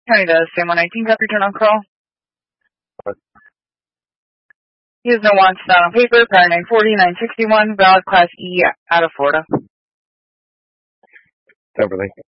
County does. Same 119, copy, return on call. He has no wants down on paper, prior 940, 961, valid class E out of Florida. Beverly.